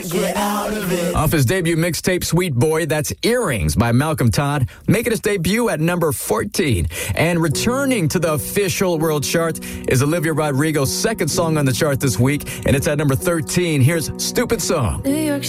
Get out of it. Off his debut mixtape, Sweet Boy, that's Earrings by Malcolm Todd, making his debut at number 14. And returning to the official world chart is Olivia Rodrigo's second song on the chart this week, and it's at number 13. Here's Stupid Song. New York